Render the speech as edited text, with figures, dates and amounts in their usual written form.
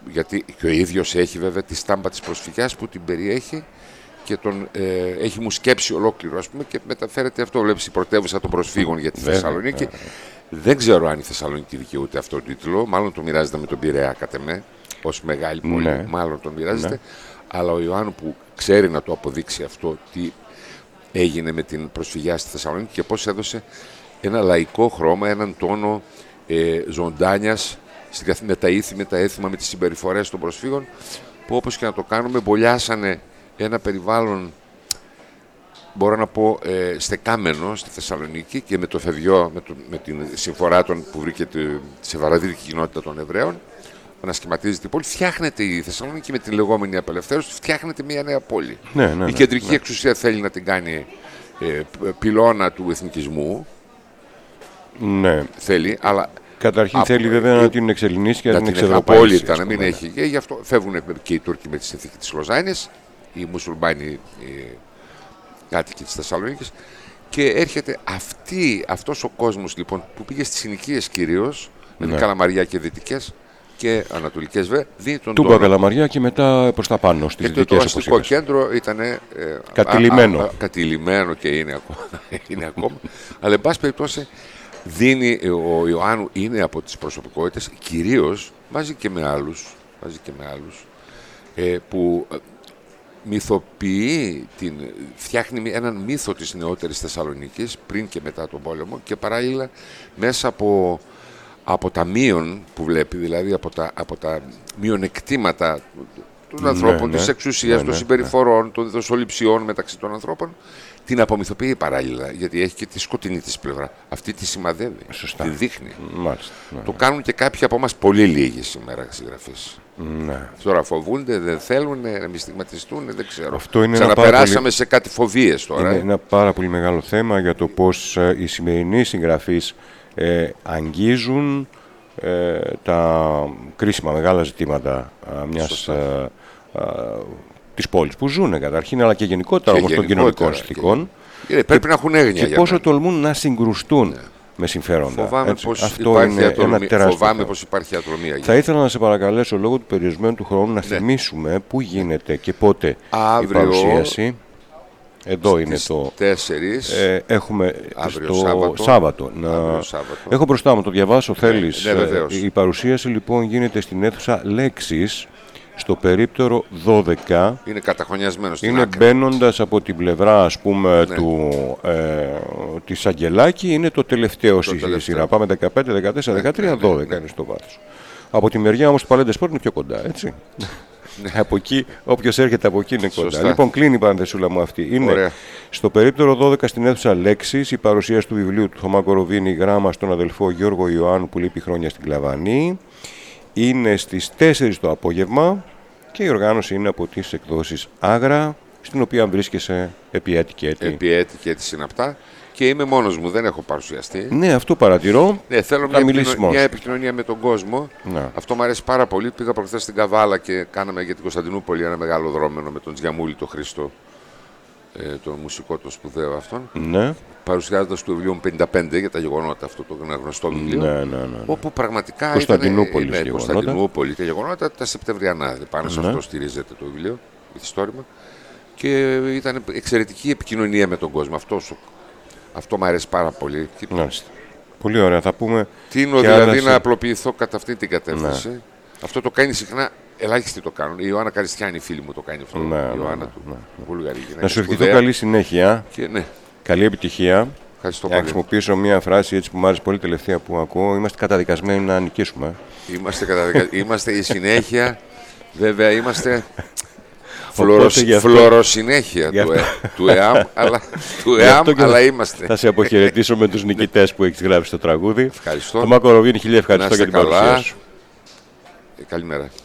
γιατί και ο ίδιος έχει βέβαια τη στάμπα της προσφυγιάς που την περιέχει και τον έχει μου σκέψει ολόκληρο, ας πούμε, και μεταφέρεται αυτό. Βλέπεις η πρωτεύουσα των προσφύγων για τη Θεσσαλονίκη. Δεν ξέρω αν η Θεσσαλονίκη δικαιούται αυτό το τίτλο. Μάλλον το μοιράζεται με τον Πειραιά, κατ' εμέ, ως μεγάλη πόλη. Μάλλον τον μοιράζεται. Αλλά ο Ιωάννου που ξέρει να το αποδείξει αυτό, τι έγινε με την προσφυγιά στη Θεσσαλονίκη και πώς έδωσε ένα λαϊκό χρώμα, έναν τόνο ζωντάνιας με τα ήθη, με τα έθιμα, με τις συμπεριφορές των προσφύγων, που όπως και να το κάνουμε μπολιάσανε ένα περιβάλλον, μπορώ να πω, στεκάμενο στη Θεσσαλονίκη, και με το Φεδιό, με την συμφορά που βρήκε τη βαραδίκη κοινότητα των Εβραίων, να σχηματίζει την πόλη. Φτιάχνεται η Θεσσαλονίκη με την λεγόμενη απελευθέρωση, φτιάχνεται μια νέα πόλη. Η κεντρική εξουσία θέλει να την κάνει πυλώνα του εθνικισμού. Ναι. Θέλει, αλλά. Καταρχήν θέλει βέβαια να την εξελληνίσει και να την εξευρωπαίσει. Απόλυτα, να μην έχει. Και γι' αυτό φεύγουν και οι Τούρκοι με τη συνθήκη της Λοζάνης, οι μουσουλμάνοι κάτοικοι της Θεσσαλονίκης, και έρχεται αυτός ο κόσμος λοιπόν που πήγε στις συνοικίες κυρίως, με Καλαμαριά και δυτικές και ανατολικές βέβαια, δίνει τον τόνο. Καλαμαριά και μετά προς τα πάνω στις δυτικές. Και το αστικό κέντρο ήταν κατηλημμένο και είναι ακόμα. Αλλά εν πάση περιπτώσει δίνει, ο Ιωάννου είναι από τις προσωπικότητες, κυρίως μαζί και με άλλους που μυθοποιεί, φτιάχνει έναν μύθο της νεότερης Θεσσαλονίκης πριν και μετά τον πόλεμο, και παράλληλα μέσα από τα μείον που βλέπει, δηλαδή από τα μειονεκτήματα των ανθρώπων, της εξουσίας, των συμπεριφορών, των δοσοληψιών μεταξύ των ανθρώπων, την απομυθοποιεί παράλληλα, γιατί έχει και τη σκοτεινή της πλευρά. Αυτή τη σημαδεύει, τη δείχνει. Το κάνουν και κάποιοι από εμάς, πολύ λίγοι σήμερα συγγραφείς. Τώρα φοβούνται, δεν θέλουν να μη στιγματιστούν, δεν ξέρω. Ξαναπεράσαμε σε κάτι φοβίες τώρα. Είναι ένα πάρα πολύ μεγάλο θέμα για το πώς οι σημερινοί συγγραφείς αγγίζουν τα κρίσιμα μεγάλα ζητήματα μιας της πόλης που ζουν καταρχήν, αλλά και γενικότερα όμως των κοινωνικών συνθηκών. Πρέπει να έχουν έγνοια. Και πόσο τολμούν να συγκρουστούν με συμφέροντα. Φοβάμαι πως υπάρχει ατρομία. Θα ήθελα να σε παρακαλέσω, λόγω του περιορισμένου του χρόνου, να θυμίσουμε πού γίνεται και πότε η παρουσίαση. Εδώ είναι το 4. Έχουμε στο Σάββατο. Έχω μπροστά μου, το διαβάσω, θέλεις. Η παρουσίαση λοιπόν γίνεται στην αίθουσα Λέξης, στο περίπτερο 12. Είναι καταχωνιασμένο στην άκρη. Είναι μπαίνοντας από την πλευρά, ας πούμε, της Αγγελάκη, είναι το τελευταίο σειρά. Πάμε 15, 14, 13, 12 είναι στο βάθος. Από τη μεριά όμως του Παλέντε Σπορ είναι πιο κοντά, έτσι. Από εκεί, όποιος έρχεται από εκεί είναι κοντά. Σωστά. Λοιπόν, κλείνει η παρενθεσούλα μου αυτή. Είναι στο περίπτερο 12 στην αίθουσα Λέξης η παρουσίαση του βιβλίου του Θωμά Κοροβίνη, γράμμα στον αδελφό Γιώργο Ιωάννου που λείπει χρόνια στην Κλαβανή. Είναι στις 4 το απόγευμα και η οργάνωση είναι από τις εκδόσεις Άγρα, στην οποία βρίσκεσαι επί έτη και έτη. Επί έτη και έτη συναπτά. Και είμαι μόνος μου, δεν έχω παρουσιαστεί. Ναι, αυτό παρατηρώ. Ναι, θέλω μια επικοινωνία με τον κόσμο. Ναι. Αυτό μου αρέσει πάρα πολύ. Πήγα προχθές στην Καβάλα και κάναμε για την Κωνσταντινούπολη ένα μεγάλο δρόμενο με τον Τζιαμούλη τον Χρήστο, τον μουσικό το σπουδαίο αυτόν. Ναι. Παρουσιάζοντας το βιβλίο μου 55 για τα γεγονότα, αυτό το γνωστό βιβλίο. Ναι. Όπου πραγματικά Κωνσταντινούπολη και γεγονότα τα Σεπτεμβριανά. Πάνω σε αυτό στηρίζεται το βιβλίο, μυθιστόρημα. Και ήταν εξαιρετική επικοινωνία με τον κόσμο. Αυτό μου αρέσει πάρα πολύ. Πολύ ωραία, θα πούμε. Τίνω δηλαδή να απλοποιηθώ κατά αυτή την κατεύθυνση. Ναι. Αυτό το κάνει συχνά, ελάχιστοι το κάνουν. Η Ιωάννα Καριστιάνη, η φίλη μου, το κάνει αυτό. Ναι, η Ιωάννα του. Βουλγαρή. Να σου ευχηθώ καλή συνέχεια. Και, ναι. Καλή επιτυχία. Ευχαριστώ πολύ. Να χρησιμοποιήσω μια φράση έτσι που μου άρεσε πολύ τελευταία που ακούω. Είμαστε καταδικασμένοι να νικήσουμε. Είμαστε η συνέχεια. Βέβαια είμαστε. Φλωροσυνέχεια του ΕΑΜ, αλλά είμαστε. Θα σε αποχαιρετήσω με τους νικητές που έχεις γράψει στο τραγούδι. Ευχαριστώ. Θωμά Κοροβίνη, χίλια ευχαριστώ για την παρουσία σου. Καλημέρα.